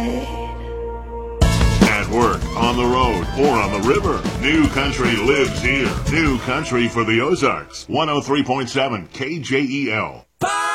At work, on the road, or on the river, New Country lives here. New Country for the Ozarks. 103.7 KJEL. Bye!